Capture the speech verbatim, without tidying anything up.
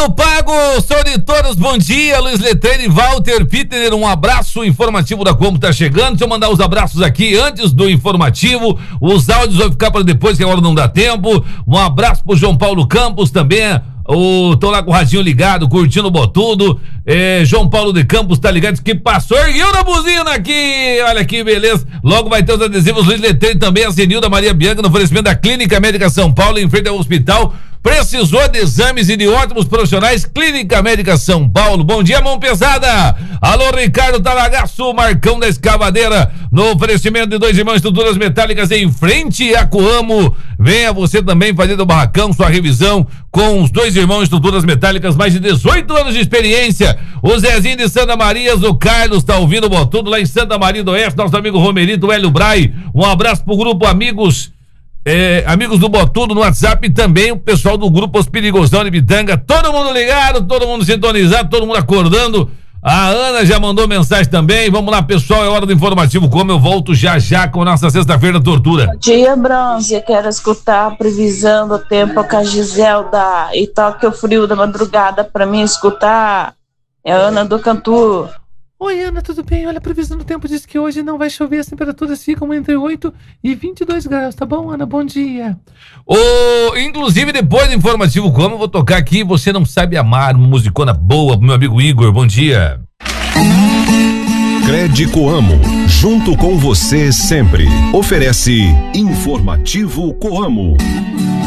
Tudo pago, sou de todos, bom dia, Luiz Letreiro e Walter Peter, um abraço informativo da Como tá chegando. Deixa eu mandar os abraços aqui antes do informativo, os áudios vão ficar para depois que agora não dá tempo. Um abraço pro João Paulo Campos também, o, tô lá com o radinho ligado, curtindo o Botudo. É, João Paulo de Campos tá ligado, que passou, ergueu na buzina aqui, olha que beleza. Logo vai ter os adesivos Luiz Letreiro também, a Zenilda Maria Bianca no oferecimento da Clínica Médica São Paulo, em frente ao hospital. Precisou de exames e de ótimos profissionais, Clínica Médica São Paulo. Bom dia, mão pesada. Alô, Ricardo Talagaço, Marcão da Escavadeira, no oferecimento de dois irmãos estruturas metálicas em frente a Coamo. Venha você também fazer do barracão sua revisão com os dois irmãos estruturas metálicas, mais de dezoito anos de experiência. O Zezinho de Santa Maria, o Carlos tá ouvindo o Botudo lá em Santa Maria do Oeste, nosso amigo Romerito, Hélio Brai. Um abraço pro grupo Amigos É, amigos do Botudo no WhatsApp e também o pessoal do grupo Os Perigosão de Bitanga, todo mundo ligado, todo mundo sintonizado, todo mundo acordando. A Ana já mandou mensagem também. Vamos lá, pessoal, é hora do informativo. Como eu volto já já com a nossa sexta-feira da tortura. Bom dia, Bronze. Eu quero escutar a previsão do tempo com a Giselda e toque o frio da madrugada pra mim escutar. É a Ana do Cantu. Oi, Ana, tudo bem? Olha, a previsão do tempo diz que hoje não vai chover, as temperaturas ficam entre oito e vinte e dois graus, tá bom, Ana? Bom dia. O, inclusive, depois do informativo Como, eu vou tocar aqui Você Não Sabe Amar, uma musicona boa pro meu amigo Igor. Bom dia. Crédito Coamo, junto com você sempre. Oferece Informativo Coamo.